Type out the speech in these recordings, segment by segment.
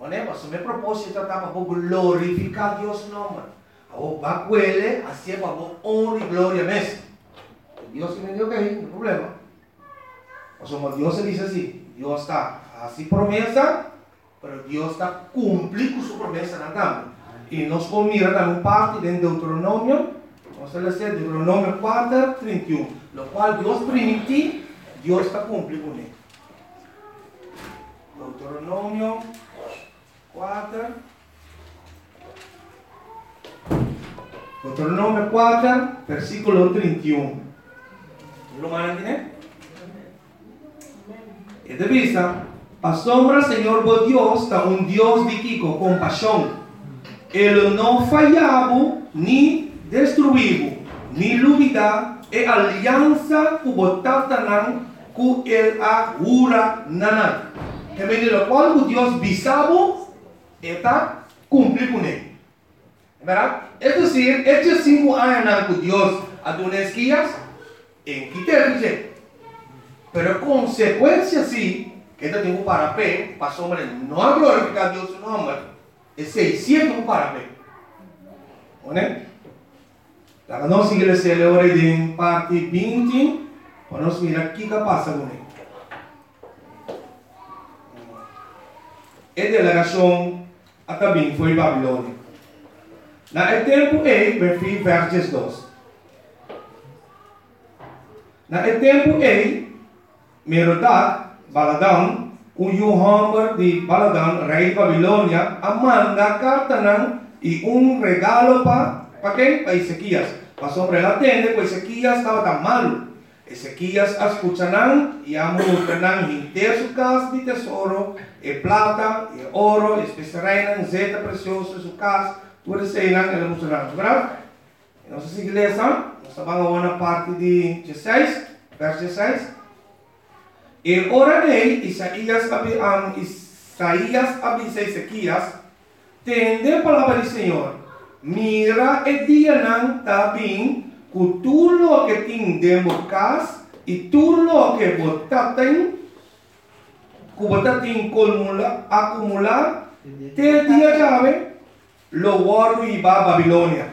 Mas o meu propósito é para glorificar Deus nome. O bacuele, assim para honra e glória mesmo. Deus que me deu que aí, não tem problema. Mas como Deus diz assim, Deus está assim promessa, mas Deus está cumprindo sua promessa na também. E nós vamos mirar também parte de Deuteronômio, nós vamos ler Deuteronômio 4, 31, no qual Deus permitiu, Deus está cumprindo com ele. Deuteronômio 4. Deuteronômio 4, versículo 31. Lo mana tiene? E de vista, a sombra Senhor vos Deus está Deus de que com compaixão. Ele não falhava, nem destruiu, nem duvida, e aliança que botata não, que ele agura não. Que me diz, quando Deus bisavo, está cumprir com ele. ¿Verdad? Es decir, estos 5 años que Dios ha dado esquías, en quitarse. Pero consecuencia sí, que esto tiene un parapé, para hombre no ha glorificado a Dios su nombre, es 600 un parapé. ¿Vale? La que nos sigue se le ora en parte 20, vamos a mirar qué pasa con él. Esta delegación também foi Babilônia. Na tempo versos 2. Na tempo Merodach, Baladan, o Hamber de Baladan, rei de Babilônia, manda carta e regalo para quem? Para Ezequias. Passou para ela atender, porque Ezequias estava tão malo. Ezequias escucharán y amontarán inteiro su casa de tesouro, e plata, e ouro, e especiarán, zeta precioso, su casa, tudo isso irão e mostrarão, verdade? Nossa igreja, nós vamos a uma parte de 16, verso 16. E ora Isaías avisa Ezequias, tende a palavra do Senhor, mira e dia também, que tudo o que tem dentro casa e tudo o que você tem acumular, te dia chave, lo guardo e va a Babilônia.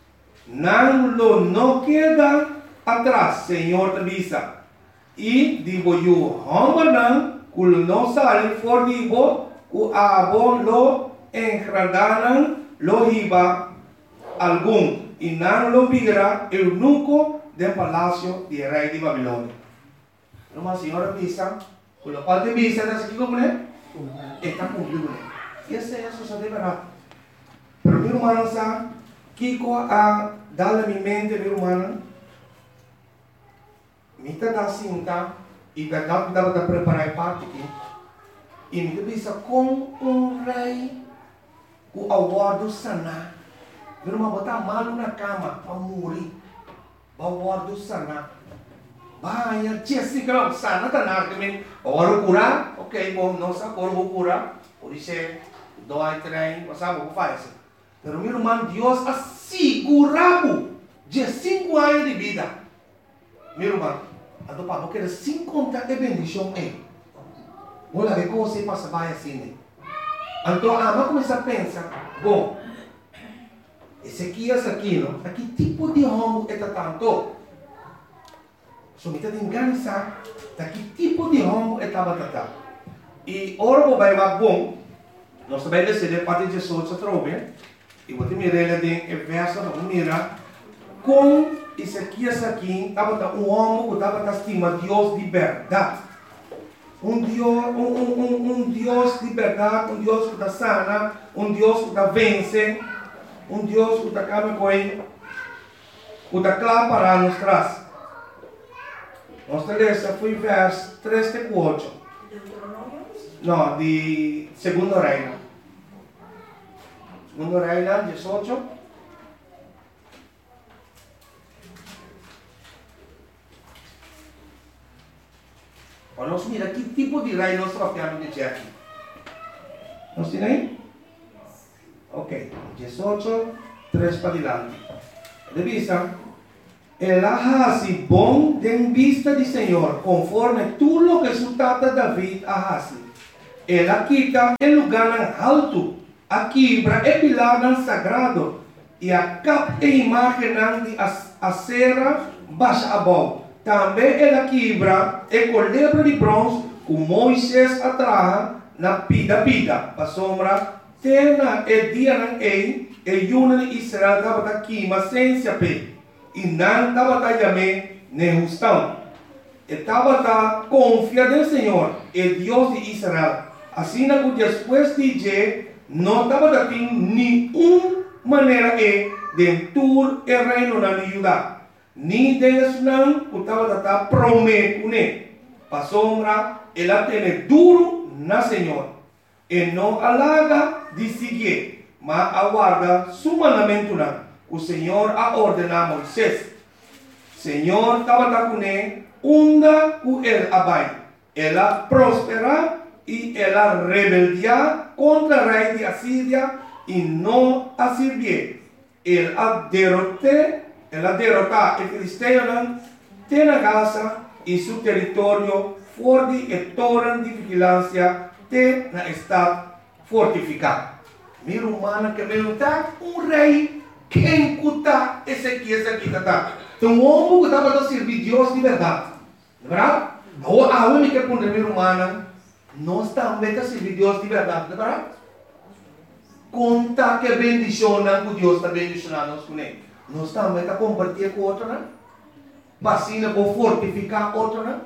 Não queda atrás, Senhor te avisa. E digo eu, não, que não sale for digo, que abo lo engradaram, lo iba algum. E não lo virá eunuco del palácio de rei de Babilônia. Então a senhora avisa, com o qual te avisa, está aqui como é? Está cumprido. E essa é a sociedade verdade. Pero meu irmão sabe, Kiko a dar a minha mente, meu irmão, me está cinta, e verdade dava para preparar parte aqui, e me avisa com rei, o aguardo sanar. Meu irmão botar malo na cama para morrer. Vai guardar sana. Vai, tia assim que não sana tá nada também. Agora curar, ok, bom, não sabe agora vou curar. Por isso dói trem, não sabe o que faz. Pero meu irmão, Deus assegurou de 5 anos de vida. Meu irmão, a do papo que era 50 de bendição aí. Olha ver como você passa vai assim. Então, vamos começar a pensar, bom, Ezequias aqui, não? Aqui tipo de hongo é tanto. So, me está enganando, que tipo de hongo é tabatata. E ora vai bom, nós também descemos parte de Jesus outra vez. E vou te mirar de verso, vamos mirar com Ezequias aqui, estava hongo que estava estima Deus de verdade. Deus de verdade, Deus que está sana, Deus que está vence. Deus que está com ele, que está claro para nos traz. Nossa lista foi verso 3 e 4. Não, de Segundo Reino. Segundo Reino, 18. Vamos mirar que tipo de reino nós tratamos de aqui. Nós temos aí? Ok, 18, 3 para adelante. De vista, el hace bom de vista del Señor, conforme tú lo que su tata David hace. ela quita el lugar alto, a quebra é pilar sagrado, e a cap e imagem de acera baixa a bola. Também ela quebra e colebra de bronze, com Moisés atrás na pida, para sombra, tena e dia não e yuna de Israel estava aqui, mas sem se ape, e não estava também nem justão. Estava confia no Senhor, e Deus de Israel. Assim que depois de je, não estava tendo nenhuma maneira de tur e reino na Judá. Ni de não estava prometendo, para sombra, ela tem duro na Senhor. E não alaga de seguir, mas aguarda su mandamento não. O Senhor a ordena a Moisés. Senhor estava com ele, unda com ele abai. Ela prospera e ela rebeldia contra o rei de Assíria e não a servir. Ela derrota o filisteu tem na Gaza e seu território forte e torre de vigilância tem na estado fortificado. Minha irmã que me está rei quem cuta esse aqui está. Então o homem que estava a servir Deus de verdade, não é verdade? A homem que põe minha irmã não está a servir Deus de verdade, não é verdade? Conta que bendicionam que Deus está bendicionando nós com ele. Não está a compartilhar com outro, não? Vacina para fortificar outro, não?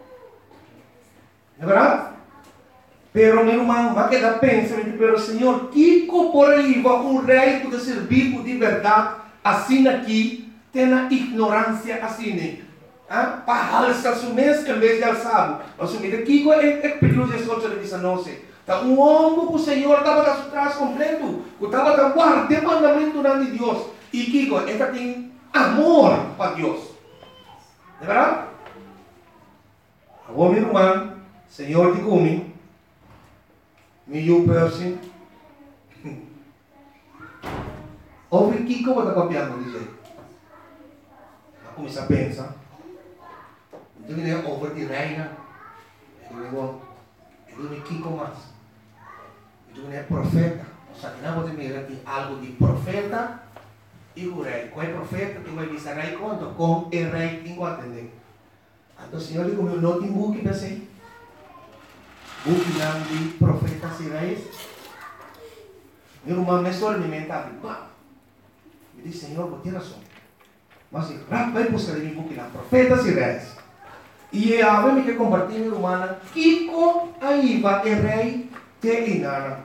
Não é verdade? Pero meu irmão, mas que dá pensamento, pero Senhor, que por aí vai rei que servir de verdade, assim aqui, tem a ignorância assim, para alçar seu mês em vez de alçar. Assumir que é perigoso de soltar de sanose. Tá homem que o Senhor estava atrás completo, que estava guardando o mandamento de Deus. E que ele tem amor para Deus. É verdade? Agora, meu irmão, Senhor, diga-me, you person, ouve que eu vou copiando dizer. Começa a pensar. Então ele é over de reina. Ele é Kiko mais. Então ele é profeta. Só que não vou ter algo de profeta e o rei. Qual é profeta? Tu vai dizer rei quanto? Com o rei tem que atender. Então o Senhor diz como não tem buque para ser. Buque não de profetas e reis. Meu irmão me só me mental. Me diz Senhor, vou ter razão. Mas vai buscar em buque lá profetas e reis. E a vez que compartilhar minha irmã, Kiko aí vai o rei te inana.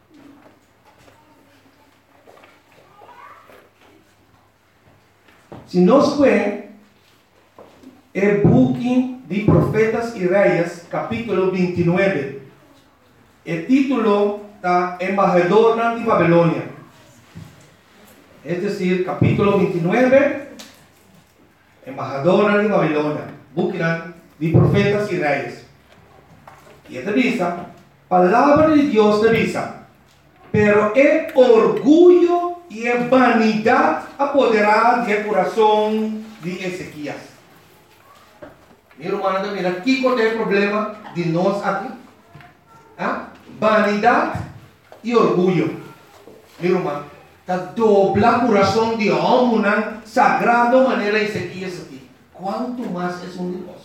Se nós vemos o buque de profetas e reis, capítulo 29, o título está Embajador de Babilônia. Es decir, capítulo 29, Embajador de Babilônia, buque de profetas e reis. E esta diz, palavra de Deus te diz, pero é orgulho e é vanidade apoderar do coração de Ezequias. Meu irmão, mira, aqui qual é o problema de nós aqui? Vanidade e orgulho. Meu irmão, está dobla o coração de homem, sagrado maneira Ezequias aqui. Quanto mais é um de nós?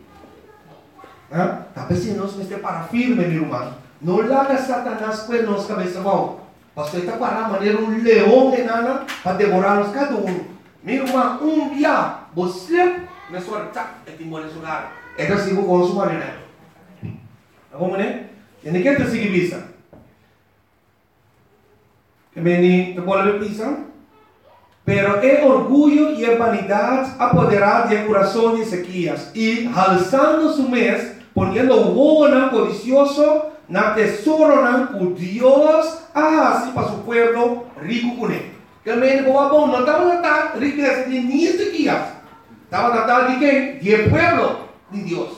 Talvez se nós estamos para firme, meu irmão, não larga Satanás com nossa cabeça bom. Pastor está para maneira leão de nana para devorar-nos cada Meu irmão, dia, você me sorta e te mora nesse lugar. É assim que eu consumo a né? Vamos, né? E nem quer te seguir vista. Que me te pode ver vista? Pero é orgulho e é vanidade apoderar do coração de Ezequias e alçando su mês, poniendo o codicioso na tesouro por Deus assim para su pueblo rico com ele. Que me bom, não estava tratando riqueza de nem Ezequias, estava tratando de quem? De pueblo de Deus.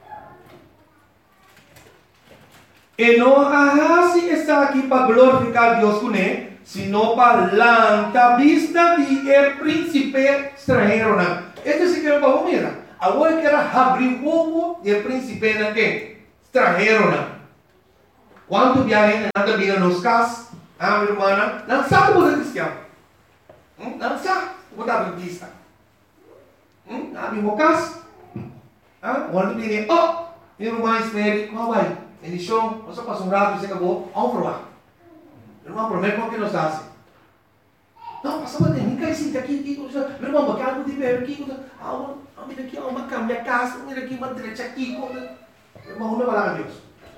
E não assim está aqui para glorificar Deus com ele, sino para la vista de el príncipe extranjero. Este sí que es para mira. Agora que era abrir o ovo de príncipe extranjero. Quanto viagem nada vinha nos cas, minha irmã, não sabe o que é cristiano. Não sabe o que é adventista. Não vinha cas. Quando vinha, minha irmã espere, como vai? Ele show, você passa rato e você acabou, vamos provar. Minha irmã promete como que nos dá. Não, passa para mim, cai sim, aqui, meu irmão, bacana, de ver aqui, mira aqui, uma cama, casa, mira aqui, uma direita aqui, meu irmão, não vai lá, Deus.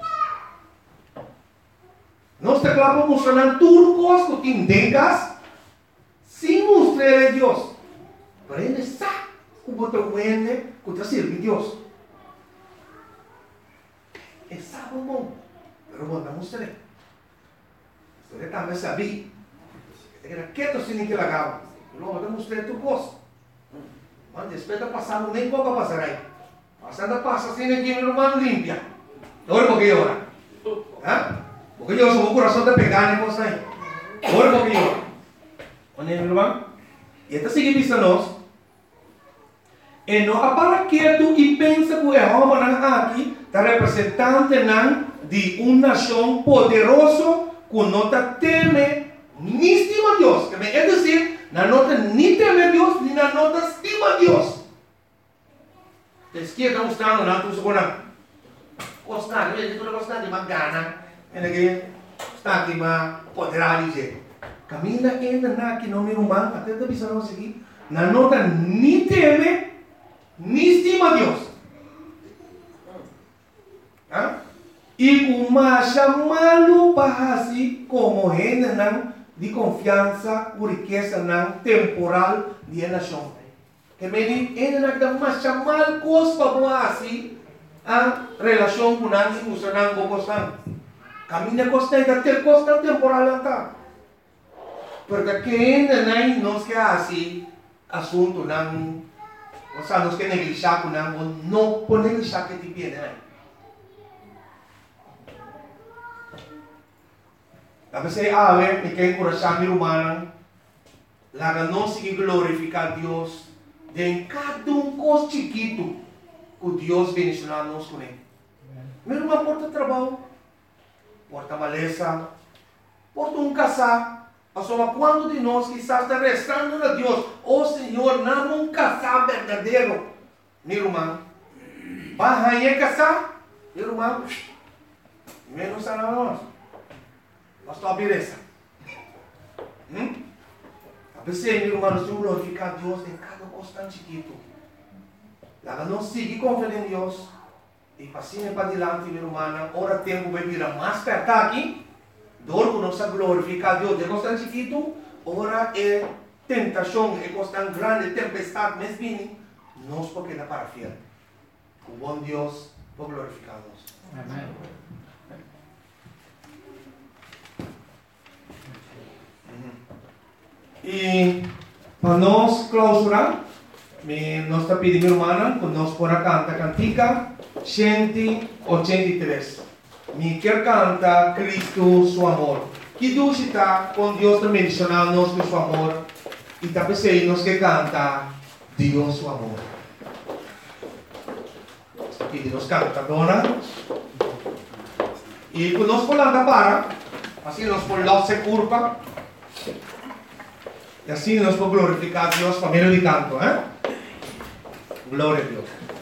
Nós te claro mostrando tudo coisa que entendas, sem mostrar a Deus. Para ele sabe como te wende, como te serve Deus. É sabe bom, mas não mostrei. Você também sabia. Era quieto sem que lagava. Não, eu mostrei tudo coisa. Mas depois de passar, nem pouco passar aí. Passando passa assim aqui, meu irmão limpia. Olha porque ora. Porque eu sou o coração de pegar nem coisa aí. Olha porque ora. Onde meu irmão? E até seguir vista nós. E não para quieto e pensa que é homem aqui, está representante de uma nação poderosa que não teme nem estima Deus. É dizer, não nem teme Deus, nem não estima Deus. A esquerda está mostrando, não estou segurando. Gostar, eu estou gostando de uma gana. Está aqui, mas poderá dizer. Camila ainda aqui no meu irmão, até da visão seguir, não nem teme, nem estima Deus. E uma chamá-lo para assim como renda de confiança, por riqueza temporal de nação. Que me diz, ainda não chamar coisa para assim a relação com nós e mostrando com coisa. Caminha coisa ainda ter coisa temporal tá. Porque quem ainda não quer assim assunto não, ou seja, não quer negligenciar com não pode negligenciar que te viene aí. Tapi saya awet, me quer encorajar meu irmão, lá não seguir glorificar Deus, de cada coisa chiquito que Deus bendicionar nos com ele. Meu irmão porta trabalho, porta maleza, porta casar. Só quando de nós quizás está restando a Deus, Senhor, não casar verdadeiro, meu irmão, vai casar, meu irmão, menos a nós. Basta abrir essa. A pessoa, meu irmão, nós temos que glorificar Deus em cada coisa tão chiquito. Lá não seguir confiando em Deus. E passinho para diante, meu irmão, ora tempo vai virar mais perto aqui. Dor que nós glorificar Deus de coisa tão chiquito. Ora é tentação, é coisa tão grande, tempestade, mas bem, nós porque dá para fiel. O bom Deus vai glorificar nós. Amém. E para nós clausurar, nós está pedindo, irmã, que nós por cantar cantica 183. Me quer cantar Cristo, seu amor. Que Deus está com Deus também mencionando nós com seu amor. E também sei nós que canta Deus, seu amor. Aqui nós canta, dona. E quando nós falamos para, assim nós falamos se curva. E assim nós podemos glorificar a Deus, família de canto, Glória a Deus.